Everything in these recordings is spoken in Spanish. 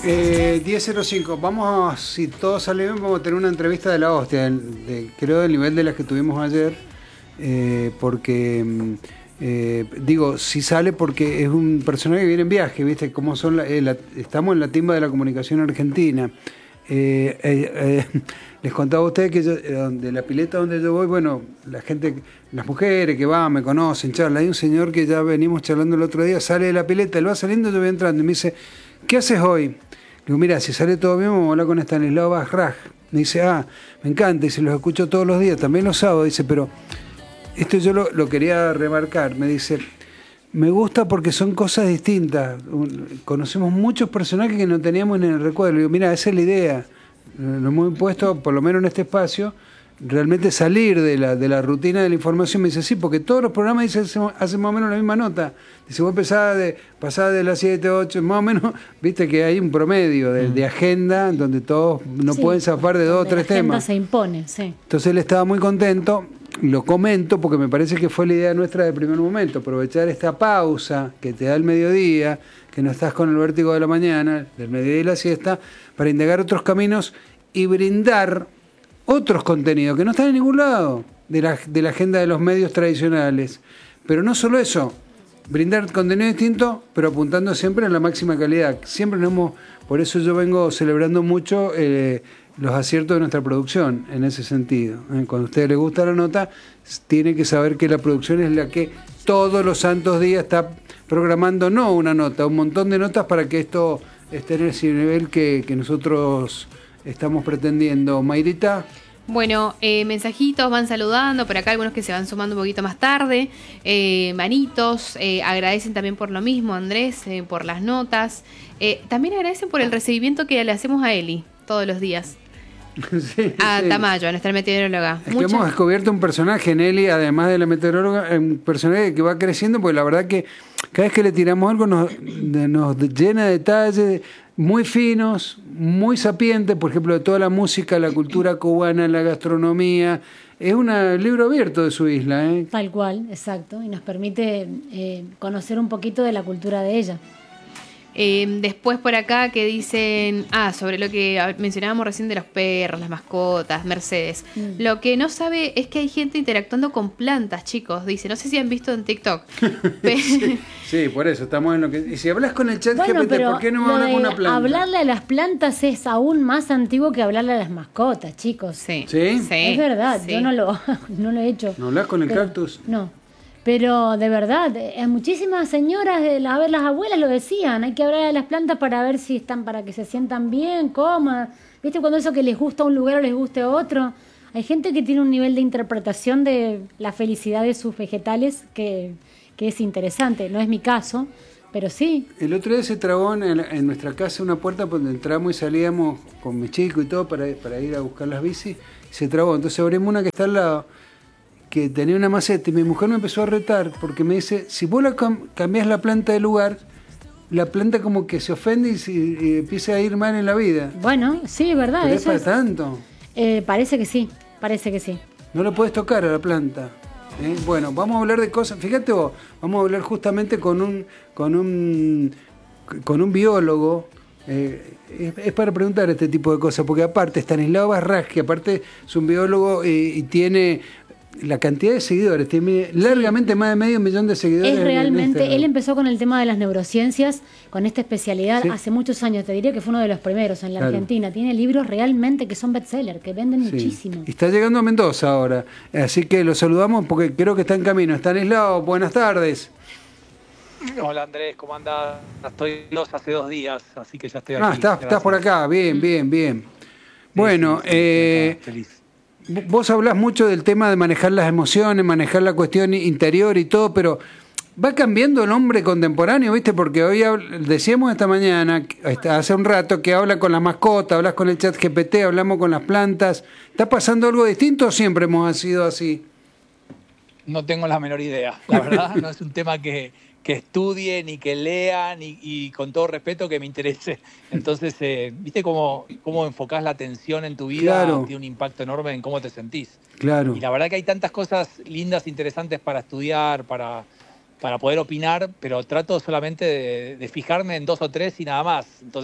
10:05. Vamos, si todo sale bien, vamos a tener una entrevista de la hostia, creo del nivel de las que tuvimos ayer, porque digo, si sale porque es un personaje que viene en viaje, ¿viste? Como son estamos en la timba de la comunicación argentina. Les contaba a ustedes que de la pileta donde yo voy, bueno, la gente, las mujeres que van, me conocen, charla. Hay un señor que ya venimos charlando el otro día, sale de la pileta, él va saliendo, yo voy entrando y me dice, ¿qué haces hoy? Digo, mira, si sale todo bien, vamos a hablar con Stanislao Bajraj. Me dice, me encanta, y se los escucho todos los días, también los sábados. Dice, pero esto yo lo quería remarcar. Me dice, me gusta porque son cosas distintas. Conocemos muchos personajes que no teníamos en el recuerdo. Digo, mira, esa es la idea. Lo hemos impuesto, por lo menos en este espacio, realmente salir de la rutina de la información. Me dice, sí, porque todos los programas hacen más o menos la misma nota. Dice, vos pasada de las 7, 8, más o menos, viste que hay un promedio de agenda donde todos no pueden zafar de 2 o 3 temas. La agenda se impone, sí. Entonces él estaba muy contento, lo comento porque me parece que fue la idea nuestra del primer momento, aprovechar esta pausa que te da el mediodía, que no estás con el vértigo de la mañana, del mediodía y la siesta, para indagar otros caminos y brindar otros contenidos que no están en ningún lado de la agenda de los medios tradicionales. Pero no solo eso, brindar contenido distinto, pero apuntando siempre a la máxima calidad. Siempre por eso yo vengo celebrando mucho los aciertos de nuestra producción en ese sentido. Cuando a ustedes les gusta la nota, tienen que saber que la producción es la que todos los santos días está programando, no una nota, un montón de notas para que esto esté en ese nivel que nosotros estamos pretendiendo. Mayrita. Bueno, mensajitos van saludando, por acá algunos que se van sumando un poquito más tarde, manitos, agradecen también por lo mismo, Andrés, por las notas, también agradecen por el recibimiento que le hacemos a Eli todos los días. Sí, Tamayo, a nuestra meteoróloga. Es que hemos descubierto un personaje en Eli, además de la meteoróloga, un personaje que va creciendo, porque la verdad que cada vez que le tiramos algo nos llena de detalles muy finos, muy sapientes, por ejemplo, de toda la música, la cultura cubana, la gastronomía. Es un libro abierto de su isla, ¿eh? Tal cual, exacto, y nos permite conocer un poquito de la cultura de ella. Después por acá que dicen, sobre lo que mencionábamos recién de los perros, las mascotas, Mercedes. Lo que no sabe es que hay gente interactuando con plantas, chicos. Dice, no sé si han visto en TikTok. Sí, por eso estamos en lo que... Y si hablas con el chat GPT, ¿por qué no hablas con una planta? Hablarle a las plantas es aún más antiguo que hablarle a las mascotas, chicos. Sí. Es verdad, sí. Yo no lo he hecho. ¿No hablas con el cactus? No. Pero de verdad, muchísimas señoras, las abuelas lo decían, hay que hablar a las plantas para ver si están, para que se sientan bien, cómodas. ¿Viste cuando eso que les gusta un lugar o les guste otro? Hay gente que tiene un nivel de interpretación de la felicidad de sus vegetales que es interesante. No es mi caso, pero sí. El otro día se trabó en nuestra casa una puerta donde entramos y salíamos con mis chicos y todo para ir a buscar las bicis. Y se trabó, entonces abrimos una que está al lado, que tenía una maceta, y mi mujer me empezó a retar porque me dice, si vos cambiás la planta de lugar, la planta como que se ofende y empieza a ir mal en la vida. Bueno, sí, es verdad. ¿Pero es para tanto? Parece que sí. No lo puedes tocar a la planta. Bueno, vamos a hablar de cosas, fíjate vos, vamos a hablar justamente con un biólogo. Es para preguntar este tipo de cosas, porque aparte Stanislao Bajraj, que aparte es un biólogo y tiene la cantidad de seguidores, tiene largamente más de 500.000 de seguidores. Es realmente, él empezó con el tema de las neurociencias, con esta especialidad hace muchos años, te diría que fue uno de los primeros en la Argentina. Tiene libros realmente que son bestsellers, que venden muchísimo. Y está llegando a Mendoza ahora, así que lo saludamos porque creo que está en camino. Stanislao, buenas tardes. Hola Andrés, ¿cómo andás? Estoy hace 2 días, así que ya estoy aquí. Estás por acá, bien. Bueno, feliz. Vos hablás mucho del tema de manejar las emociones, manejar la cuestión interior y todo, pero va cambiando el hombre contemporáneo, ¿viste? Porque hoy decíamos esta mañana, hace un rato, que habla con las mascotas, hablas con el chat GPT, hablamos con las plantas. ¿Está pasando algo distinto o siempre hemos sido así? No tengo la menor idea, la verdad. No es un tema que estudie, ni que lea, y con todo respeto que me interese. Entonces, ¿viste cómo enfocás la atención en tu vida? Claro. Tiene un impacto enorme en cómo te sentís. Claro. Y la verdad que hay tantas cosas lindas, interesantes para estudiar, para poder opinar, pero trato solamente de fijarme en 2 o 3 y nada más. Entonces,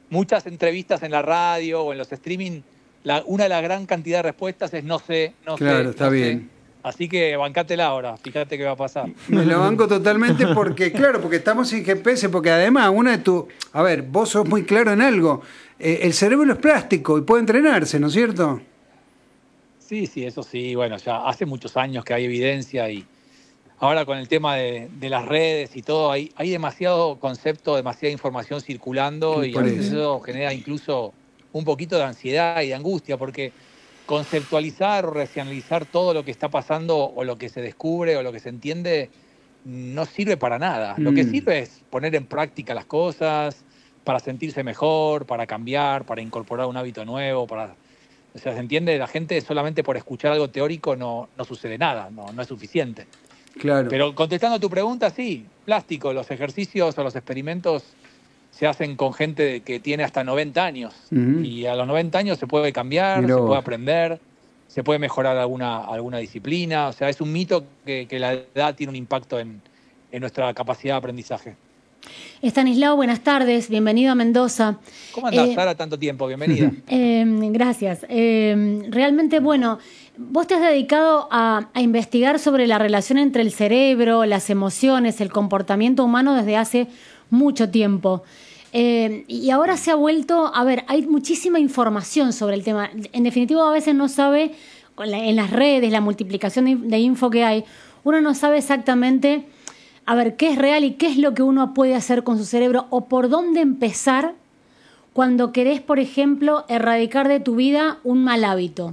muchas entrevistas en la radio o en los streaming, una de la gran cantidad de respuestas es no sé, no sé. Claro, está no sé. bien. Así que bancátela ahora, fíjate qué va a pasar. Me lo banco totalmente porque, claro, porque estamos sin GPS, porque además a ver, vos sos muy claro en algo, el cerebro es plástico y puede entrenarse, ¿no es cierto? Sí, eso sí, bueno, ya hace muchos años que hay evidencia y ahora con el tema de las redes y todo, hay demasiado concepto, demasiada información circulando y a veces eso genera incluso un poquito de ansiedad y de angustia, porque conceptualizar o racionalizar todo lo que está pasando o lo que se descubre o lo que se entiende no sirve para nada. Lo que sirve es poner en práctica las cosas para sentirse mejor, para cambiar, para incorporar un hábito nuevo, o sea, ¿se entiende? La gente solamente por escuchar algo teórico no sucede nada, no es suficiente. Claro. Pero contestando a tu pregunta, sí, plástico, los ejercicios o los experimentos se hacen con gente que tiene hasta 90 años. Y a los 90 años se puede cambiar, se puede aprender, se puede mejorar alguna disciplina. O sea, es un mito que la edad tiene un impacto en nuestra capacidad de aprendizaje. Estanislao, buenas tardes, bienvenido a Mendoza. ¿Cómo andás, Sara, tanto tiempo? Bienvenida. Gracias. Realmente, bueno, vos te has dedicado a investigar sobre la relación entre el cerebro, las emociones, el comportamiento humano desde hace mucho tiempo. Y ahora se ha vuelto, a ver, hay muchísima información sobre el tema. En definitiva, a veces no sabe, en las redes, la multiplicación de info que hay, uno no sabe exactamente, a ver, qué es real y qué es lo que uno puede hacer con su cerebro o por dónde empezar cuando querés, por ejemplo, erradicar de tu vida un mal hábito.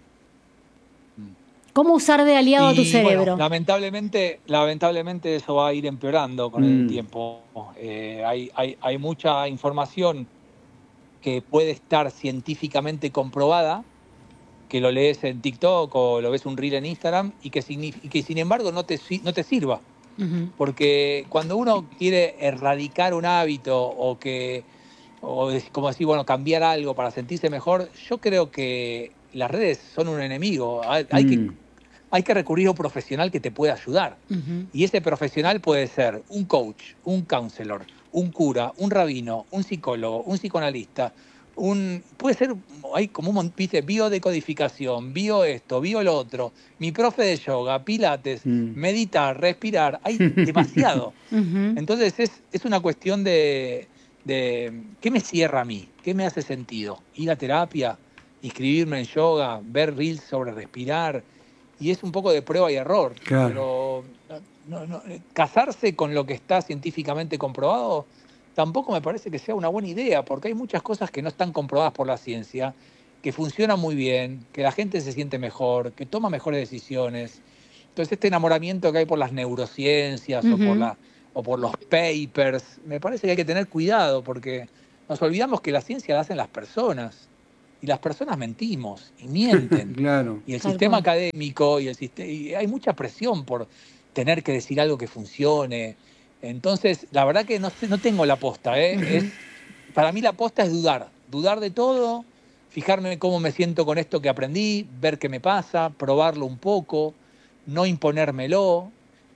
¿Cómo usar de aliado a tu cerebro? Bueno, lamentablemente eso va a ir empeorando con el tiempo. Hay mucha información que puede estar científicamente comprobada, que lo lees en TikTok o lo ves un reel en Instagram y que sin embargo no te sirva. Porque cuando uno quiere erradicar un hábito o como decir, bueno, cambiar algo para sentirse mejor, yo creo que las redes son un enemigo. Hay que recurrir a un profesional que te pueda ayudar. Y ese profesional puede ser un coach, un counselor, un cura, un rabino, un psicólogo, un psicoanalista. Puede ser, hay como ¿viste? Biodecodificación, bio esto, bio lo otro, mi profe de yoga, pilates, meditar, respirar, hay demasiado. Entonces es una cuestión de ¿qué me cierra a mí? ¿Qué me hace sentido? Ir a terapia, inscribirme en yoga, ver reels sobre respirar, y es un poco de prueba y error. Claro. Pero casarse con lo que está científicamente comprobado tampoco me parece que sea una buena idea, porque hay muchas cosas que no están comprobadas por la ciencia, que funcionan muy bien, que la gente se siente mejor, que toma mejores decisiones. Entonces este enamoramiento que hay por las neurociencias o por los papers, me parece que hay que tener cuidado, porque nos olvidamos que la ciencia la hacen las personas. Y las personas mentimos y mienten. Claro. Y el sistema académico y hay mucha presión por tener que decir algo que funcione. Entonces, la verdad que no tengo la posta. Para mí la posta es dudar de todo, fijarme cómo me siento con esto que aprendí, ver qué me pasa, probarlo un poco, no imponérmelo.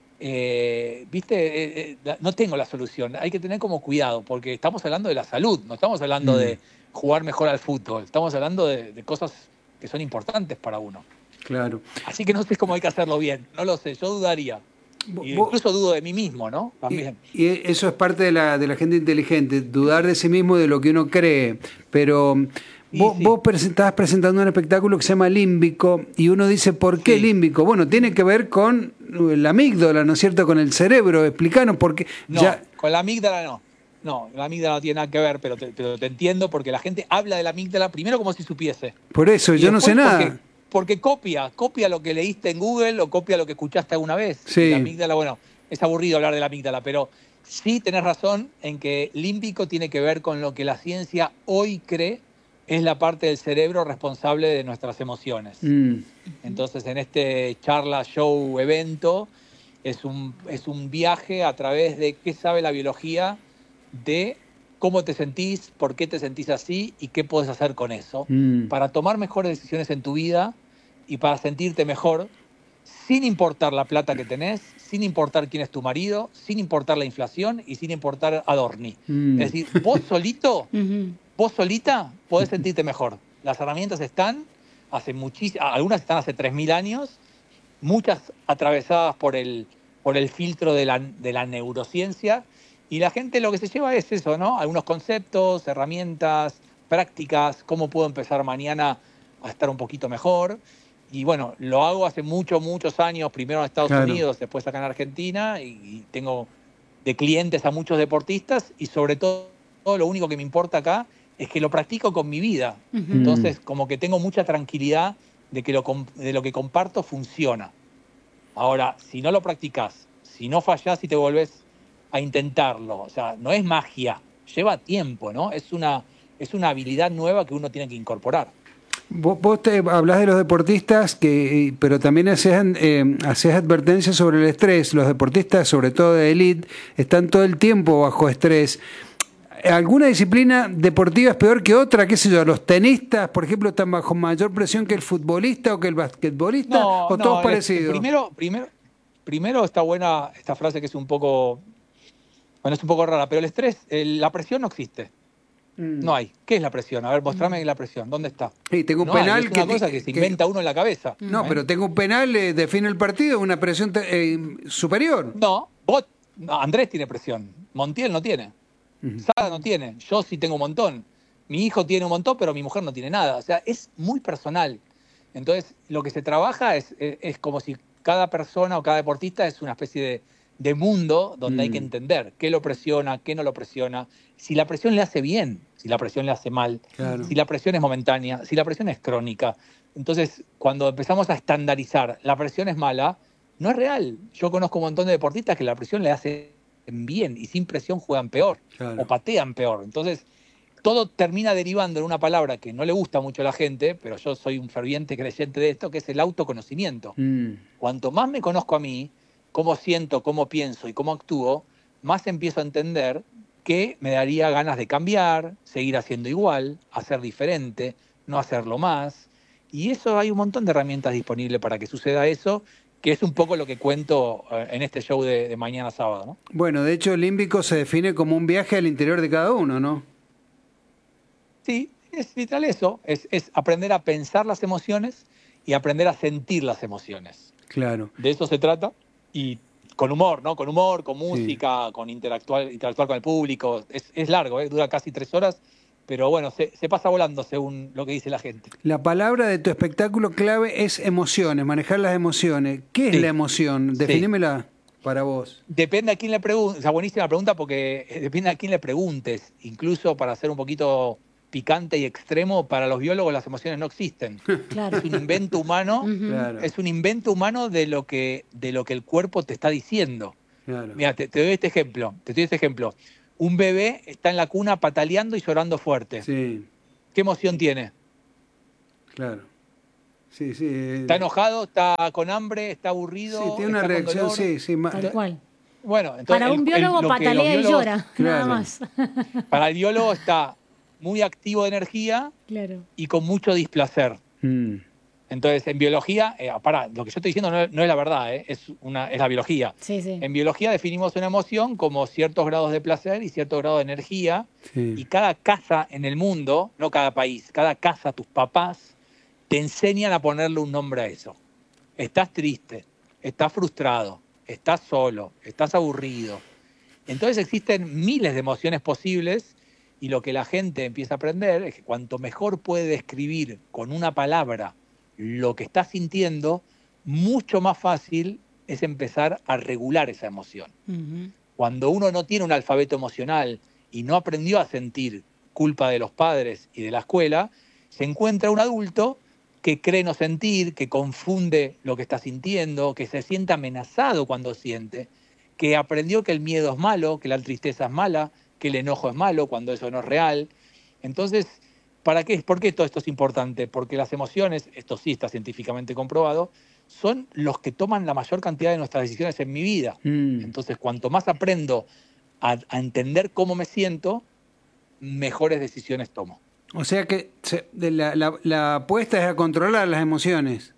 No tengo la solución. Hay que tener como cuidado, porque estamos hablando de la salud, no estamos hablando de jugar mejor al fútbol, estamos hablando de cosas que son importantes para uno. Claro. Así que no sé cómo hay que hacerlo bien, no lo sé, yo dudaría. Incluso dudo de mí mismo, ¿no? También. Y eso es parte de la gente inteligente, dudar de sí mismo y de lo que uno cree. Pero vos estabas presentando un espectáculo que se llama Límbico y uno dice, ¿por qué límbico? Bueno, tiene que ver con la amígdala, ¿no es cierto? Con el cerebro. Explícanos por qué. No, con la amígdala no. No, la amígdala no tiene nada que ver, pero te entiendo, porque la gente habla de la amígdala primero como si supiese. Por eso, yo no sé nada. Porque copia lo que leíste en Google o copia lo que escuchaste alguna vez. Sí. Y la amígdala, bueno, es aburrido hablar de la amígdala, pero sí tenés razón en que límbico tiene que ver con lo que la ciencia hoy cree es la parte del cerebro responsable de nuestras emociones. Entonces, en este charla, show, evento, es un viaje a través de qué sabe la biología de cómo te sentís, por qué te sentís así y qué puedes hacer con eso para tomar mejores decisiones en tu vida y para sentirte mejor sin importar la plata que tenés, sin importar quién es tu marido, sin importar la inflación y sin importar Adorni. Es decir, vos solito vos solita podés sentirte mejor. Las herramientas están, algunas están hace 3.000 años, muchas atravesadas por el filtro de la neurociencia, y la gente lo que se lleva es eso, ¿no? Algunos conceptos, herramientas, prácticas, cómo puedo empezar mañana a estar un poquito mejor. Y bueno, lo hago hace muchos años, primero en Estados Unidos, después acá en Argentina, y tengo de clientes a muchos deportistas, y sobre todo lo único que me importa acá es que lo practico con mi vida. Entonces, como que tengo mucha tranquilidad de que de lo que comparto funciona. Ahora, si no lo practicás, si no fallás y te volvés a intentarlo, o sea, no es magia, lleva tiempo, ¿no? Es una habilidad nueva que uno tiene que incorporar. Vos te hablás de los deportistas, pero también haces advertencias sobre el estrés. Los deportistas, sobre todo de élite, están todo el tiempo bajo estrés. ¿Alguna disciplina deportiva es peor que otra? ¿Qué sé yo? ¿Los tenistas, por ejemplo, están bajo mayor presión que el futbolista o que el basquetbolista? ¿O todos parecidos? Primero está buena esta frase que es un poco... Bueno, es un poco rara, pero el estrés, la presión no existe. No hay. ¿Qué es la presión? A ver, mostrame la presión. ¿Dónde está? Sí, tengo un penal es una cosa que se inventa uno en la cabeza. No, pero tengo un penal, define el partido, una presión superior. No, Andrés tiene presión. Montiel no tiene. Sara no tiene. Yo sí tengo un montón. Mi hijo tiene un montón, pero mi mujer no tiene nada. O sea, es muy personal. Entonces, lo que se trabaja es como si cada persona o cada deportista es una especie de mundo donde hay que entender qué lo presiona, qué no lo presiona, si la presión le hace bien, si la presión le hace mal, si la presión es momentánea, si la presión es crónica. Entonces, cuando empezamos a estandarizar, la presión es mala, no es real. Yo conozco un montón de deportistas que la presión le hace bien y sin presión juegan peor o patean peor. Entonces, todo termina derivando en una palabra que no le gusta mucho a la gente, pero yo soy un ferviente creyente de esto, que es el autoconocimiento. Cuanto más me conozco a mí, cómo siento, cómo pienso y cómo actúo, más empiezo a entender que me daría ganas de cambiar, seguir haciendo igual, hacer diferente, no hacerlo más. Y eso hay un montón de herramientas disponibles para que suceda eso, que es un poco lo que cuento en este show de mañana sábado, ¿no? Bueno, de hecho, Límbico se define como un viaje al interior de cada uno, ¿no? Sí, es literal eso, es aprender a pensar las emociones y aprender a sentir las emociones. Claro. De eso se trata, y con humor, ¿no? Con humor, con música, con interactuar con el público. Es largo, dura casi 3 horas, pero bueno, se pasa volando según lo que dice la gente. La palabra de tu espectáculo clave es emociones, manejar las emociones. ¿Qué es la emoción? Definímela para vos. Depende a quién le preguntes, o sea, buenísima pregunta porque depende a quién le preguntes. Incluso para ser un poquito picante y extremo, para los biólogos las emociones no existen. Claro. Es un invento humano, Claro. es un invento humano de lo que el cuerpo te está diciendo. Claro. Mira, te doy este ejemplo. Un bebé está en la cuna pataleando y llorando fuerte. Sí, ¿Qué emoción tiene? claro. Sí. ¿Está enojado? ¿Está con hambre? ¿Está aburrido? Sí, tiene una ¿Está con reacción, dolor? sí. Tal cual. Bueno, entonces Para un biólogo lo que los patalea y biólogos- llora, nada Claro. más. Para el biólogo está muy activo de energía Claro. y con mucho displacer. Entonces, en biología, lo que yo estoy diciendo no es la verdad, es la biología. Sí. En biología definimos una emoción como ciertos grados de placer y ciertos grados de energía. Sí. Y cada casa en el mundo, no cada país, cada casa, tus papás, te enseñan a ponerle un nombre a eso. Estás triste, estás frustrado, estás solo, estás aburrido. Entonces existen miles de emociones posibles, y lo que la gente empieza a aprender es que cuanto mejor puede describir con una palabra lo que está sintiendo, mucho más fácil es empezar a regular esa emoción. Cuando uno no tiene un alfabeto emocional y no aprendió a sentir, culpa de los padres y de la escuela, se encuentra un adulto que cree no sentir, que confunde lo que está sintiendo, que se siente amenazado cuando siente, que aprendió que el miedo es malo, que la tristeza es mala, que el enojo es malo cuando eso no es real. Entonces, ¿por qué todo esto es importante? Porque las emociones, esto sí está científicamente comprobado, son los que toman la mayor cantidad de nuestras decisiones en mi vida. Entonces, cuanto más aprendo a entender cómo me siento, mejores decisiones tomo. O sea que la apuesta es a controlar las emociones.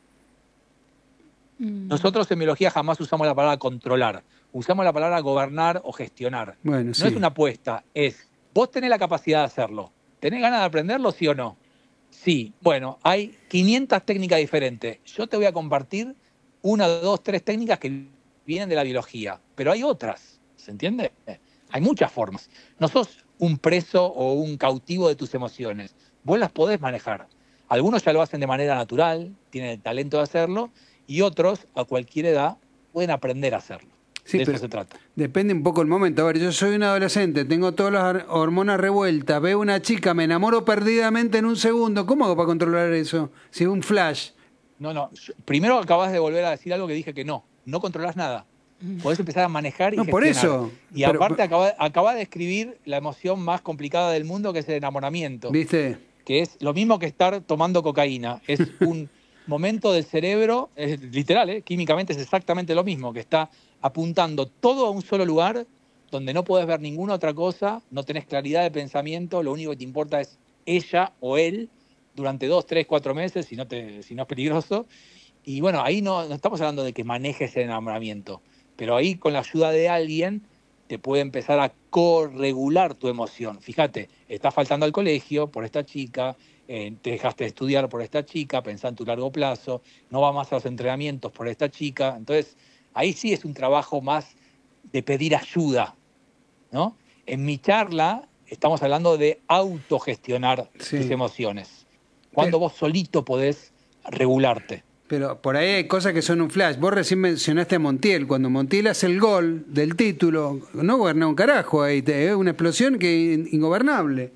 Nosotros en biología jamás usamos la palabra controlar, usamos la palabra gobernar o gestionar. Bueno, No sí. es una apuesta, vos tenés la capacidad de hacerlo. ¿Tenés ganas de aprenderlo, sí o no? Sí. Bueno, hay 500 técnicas diferentes. Yo te voy a compartir 1, 2, 3 técnicas que vienen de la biología, pero hay otras, ¿se entiende? Hay muchas formas. No sos un preso o un cautivo de tus emociones. Vos las podés manejar. Algunos ya lo hacen de manera natural, tienen el talento de hacerlo, y otros, a cualquier edad, pueden aprender a hacerlo. Sí, de eso pero se trata. depende un poco el momento. A ver, yo soy un adolescente, tengo todas las hormonas revueltas, veo una chica, me enamoro perdidamente en un segundo. ¿Cómo hago para controlar eso? Si un flash. No. Primero acabas de volver a decir algo que dije que no controlás nada. Podés empezar a manejar y No, por gestionar. eso. Y Pero- aparte acaba de escribir la emoción más complicada del mundo, que es el enamoramiento. ¿Viste? Que es lo mismo que estar tomando cocaína. Es un momento del cerebro, es literal, químicamente es exactamente lo mismo, que está apuntando todo a un solo lugar, donde no podés ver ninguna otra cosa, no tenés claridad de pensamiento, lo único que te importa es ella o él durante 2, 3, 4 meses, si no es peligroso. Y bueno, ahí no estamos hablando de que manejes el enamoramiento, pero ahí con la ayuda de alguien te puede empezar a corregular tu emoción. Fíjate, estás faltando al colegio por esta chica, te dejaste de estudiar por esta chica, pensá en tu largo plazo, no vas más a los entrenamientos por esta chica. Entonces, ahí sí es un trabajo más de pedir ayuda, ¿no? En mi charla estamos hablando de autogestionar Sí. tus emociones. Cuando Pero- vos solito podés regularte. Pero por ahí hay cosas que son un flash. Vos recién mencionaste a Montiel. Cuando Montiel hace el gol del título, no gobernó un carajo ahí. Es una explosión que ingobernable.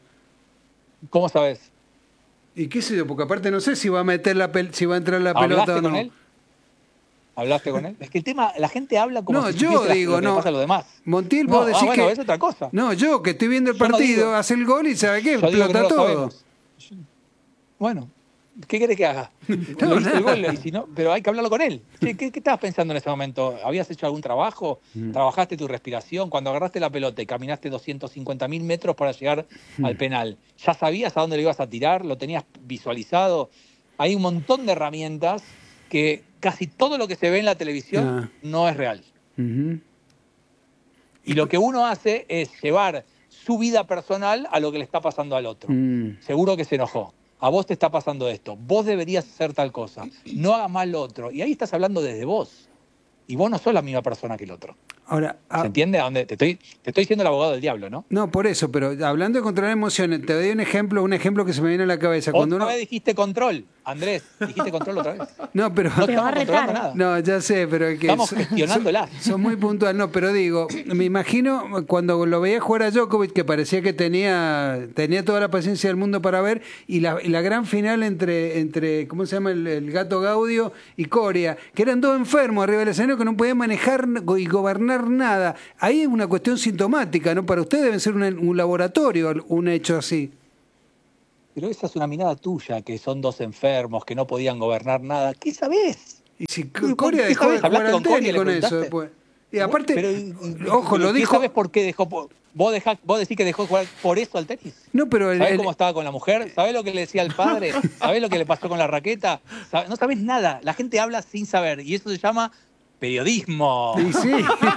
¿Cómo sabes? ¿Y qué sé yo? Porque aparte no sé si va a meter si va a entrar la pelota ¿Hablaste o no. con él? ¿Hablaste con él? Es que el tema, la gente habla como No, si yo supiese digo, lo que no. le pasa a los demás. Montiel, No, vos decís bueno, que... es otra cosa. No, yo que estoy viendo el Yo no partido, digo- hace el gol y ¿sabe qué? Yo digo que no Explota lo todo. sabemos. Bueno, ¿qué querés que haga? No, Le hice el nada. gol, y si no, pero hay que hablarlo con él. Che, ¿qué estabas pensando en ese momento? ¿Habías hecho algún trabajo? ¿Trabajaste tu respiración? Cuando agarraste la pelota y caminaste 250.000 metros para llegar al penal, ¿ya sabías a dónde lo ibas a tirar? ¿Lo tenías visualizado? Hay un montón de herramientas que casi todo lo que se ve en la televisión no es real. Ujú. Y lo que uno hace es llevar su vida personal a lo que le está pasando al otro. Seguro que se enojó. A vos te está pasando esto. Vos deberías hacer tal cosa. No hagas más lo otro. Y ahí estás hablando desde vos. Y vos no sos la misma persona que el otro. Ahora, ¿Se entiende? ¿A dónde? Te estoy siendo el abogado del diablo, ¿no? no, por eso, pero hablando de controlar emociones, te doy un ejemplo que se me viene a la cabeza. Cuando Otra uno... vez dijiste control, Andrés. ¿Dijiste control otra vez? No, pero... No Te va a estamos controlando retar. nada. No, ya sé, pero es que... Estamos gestionándolas. Son muy puntual, no, pero digo, me imagino cuando lo veía jugar a Djokovic, que parecía que tenía toda la paciencia del mundo para ver, y la gran final entre ¿cómo se llama? El Gato Gaudio y Coria, que eran dos enfermos arriba del escenario que no podían manejar y gobernar nada. Ahí es una cuestión sintomática, ¿no? Para ustedes deben ser un laboratorio un hecho así. Pero esa es una mirada tuya, que son dos enfermos, que no podían gobernar nada. ¿Qué sabés? Y si ¿Qué Coria dejó de sabés? jugar ¿Hablaste al con Coria y tenis le con eso preguntaste? después. Y aparte, Pero, ojo, lo ¿qué dijo... sabes por qué dejó? ¿Vos decís que dejó de jugar por eso al tenis? No, pero ¿Sabés cómo estaba con la mujer? ¿Sabés lo que le decía al padre? ¿Sabés lo que le pasó con la raqueta? No sabés nada. La gente habla sin saber. Y eso se llama periodismo. Y sí.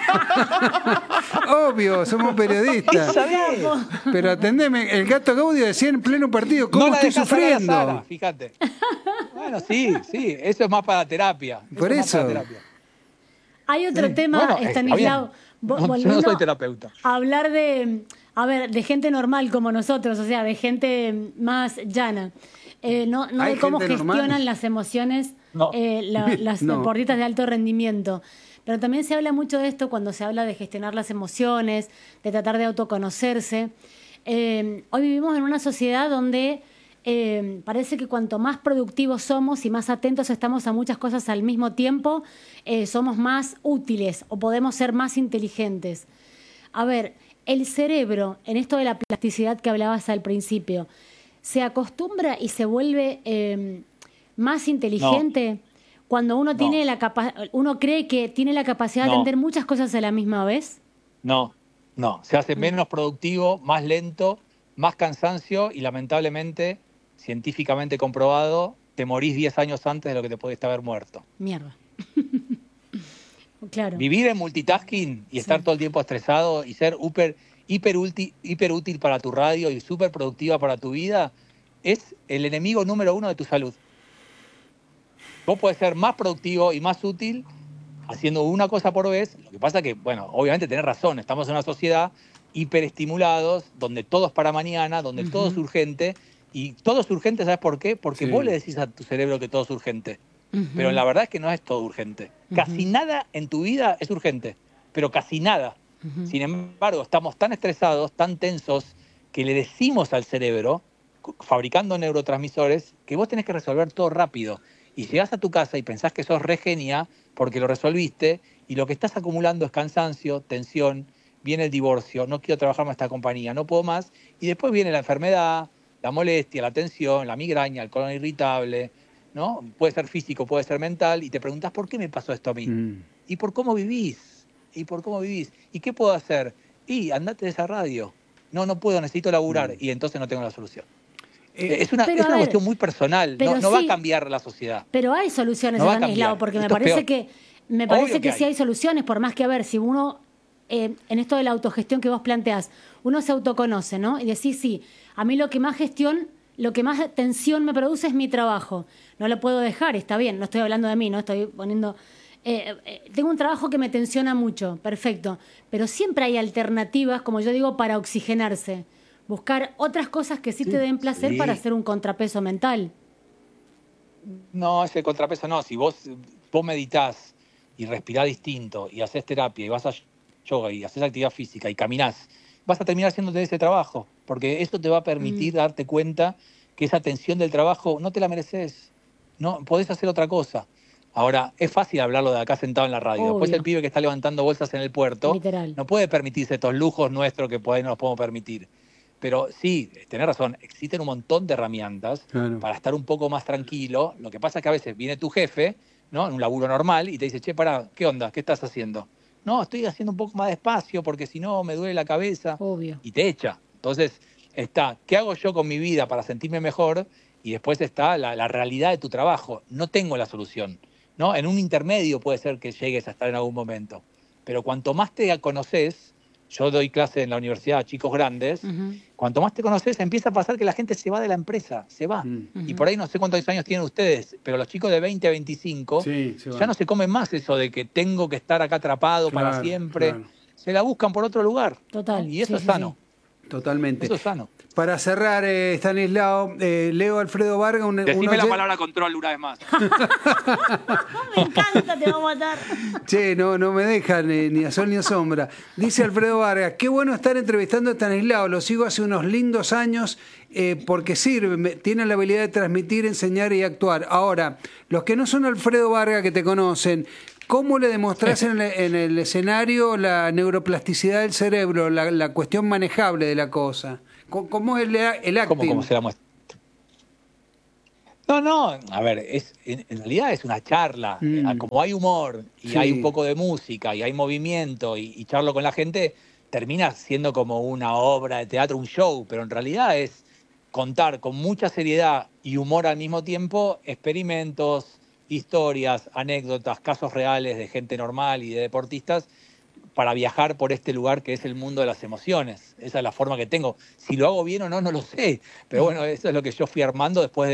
Obvio, somos ¿Qué periodistas. sabés? Pero atendeme, el Gato Gaudio decía en pleno partido, ¿cómo No la estoy dejás hablar a sufriendo? Sara, fíjate. Bueno, sí, eso es más para terapia. Por es más eso. para terapia. Hay otro tema, Bueno, Estanislao. está bien. Yo no Volviendo soy terapeuta. a hablar de gente normal como nosotros, o sea, de gente más llana. No ¿Hay de cómo gente normal? gestionan las emociones No. las No. deportistas de alto rendimiento. Pero también se habla mucho de esto cuando se habla de gestionar las emociones, de tratar de autoconocerse. Hoy vivimos en una sociedad donde parece que cuanto más productivos somos y más atentos estamos a muchas cosas al mismo tiempo, somos más útiles o podemos ser más inteligentes. A ver, el cerebro, en esto de la plasticidad que hablabas al principio, ¿se acostumbra y se vuelve más inteligente cuando uno tiene uno cree que tiene la capacidad de No. entender muchas cosas a la misma vez? No. Se hace menos productivo, más lento, más cansancio y lamentablemente, científicamente comprobado, te morís 10 años antes de lo que te podés haber muerto. Mierda. Claro. Vivir en multitasking y estar todo el tiempo estresado y ser hiper útil para tu radio y súper productiva para tu vida, es el enemigo número 1 de tu salud. Vos podés ser más productivo y más útil haciendo una cosa por vez. Lo que pasa que, bueno, obviamente tenés razón, estamos en una sociedad hiperestimulados, donde todo es para mañana, donde todo es urgente. Y todo es urgente, ¿sabes por qué? Porque vos le decís a tu cerebro que todo es urgente. Pero la verdad es que no es todo urgente. Casi nada en tu vida es urgente, pero casi nada. Sin embargo, estamos tan estresados, tan tensos, que le decimos al cerebro, fabricando neurotransmisores, que vos tenés que resolver todo rápido. Y llegás a tu casa y pensás que sos re genia porque lo resolviste, y lo que estás acumulando es cansancio, tensión, viene el divorcio, no quiero trabajar más en esta compañía, no puedo más, y después viene la enfermedad, la molestia, la tensión, la migraña, el colon irritable, ¿no? Puede ser físico, puede ser mental, y te preguntás, ¿por qué me pasó esto a mí? ¿Y por cómo vivís? ¿Y por cómo vivís? ¿Y qué puedo hacer? Y andate de esa radio. No puedo, necesito laburar, y entonces no tengo la solución. Es una cuestión muy personal, no va a cambiar la sociedad. Pero hay soluciones, No va a Estanislao, cambiar. porque me Esto es parece peor. que sí hay soluciones, por más que, a ver, si uno, en esto de la autogestión que vos planteás, uno se autoconoce, ¿no? Y decís, sí, a mí lo que más tensión me produce es mi trabajo. No lo puedo dejar, está bien, no estoy hablando de mí, no estoy poniendo... tengo un trabajo que me tensiona mucho, perfecto, pero siempre hay alternativas, como yo digo, para oxigenarse. Buscar otras cosas que sí te den placer para hacer un contrapeso mental. No, ese contrapeso no. Si vos meditás y respirás distinto y haces terapia y vas a yoga y haces actividad física y caminás, vas a terminar haciéndote ese trabajo, porque eso te va a permitir darte cuenta que esa tensión del trabajo no te la mereces. No, podés hacer otra cosa. Ahora, es fácil hablarlo de acá sentado en la radio. Obvio. Después el pibe que está levantando bolsas en el puerto Literal. no puede permitirse estos lujos nuestros que por ahí no nos podemos permitir. Pero sí, tenés razón, existen un montón de herramientas para estar un poco más tranquilo. Lo que pasa es que a veces viene tu jefe, ¿no?, en un laburo normal, y te dice, che, pará, ¿qué onda? ¿Qué estás haciendo? No, estoy haciendo un poco más despacio porque si no me duele la cabeza. Obvio. Y te echa. Entonces está, ¿qué hago yo con mi vida para sentirme mejor? Y después está la realidad de tu trabajo. No tengo la solución, ¿no? En un intermedio puede ser que llegues a estar en algún momento. Pero cuanto más te conoces, yo doy clase en la universidad a chicos grandes, cuanto más te conoces, empieza a pasar que la gente se va de la empresa, se va. Y por ahí no sé cuántos años tienen ustedes, pero los chicos de 20 a 25 ya no se comen más eso de que tengo que estar acá atrapado para siempre. Se la buscan por otro lugar. Total. Y eso es sano. Totalmente. Eso es sano. Para cerrar, Estanislao, Leo Alfredo Varga... Decime la palabra control una vez más. Me encanta, te va a matar. Che, no me dejan ni a sol ni a sombra. Dice Alfredo Vargas, qué bueno estar entrevistando a Estanislao, lo sigo hace unos lindos años porque sirve, tiene la habilidad de transmitir, enseñar y actuar. Ahora, los que no son Alfredo Vargas, que te conocen, ¿cómo le demostrás en el escenario la neuroplasticidad del cerebro, la cuestión manejable de la cosa? ¿Cómo es el acting? ¿Cómo se la muestra? No, a ver, en realidad es una charla. Como hay humor y hay un poco de música y hay movimiento y charlo con la gente, termina siendo como una obra de teatro, un show, pero en realidad es contar con mucha seriedad y humor al mismo tiempo experimentos, historias, anécdotas, casos reales de gente normal y de deportistas para viajar por este lugar que es el mundo de las emociones. Esa es la forma que tengo. Si lo hago bien o no, no lo sé. Pero bueno, eso es lo que yo fui armando después de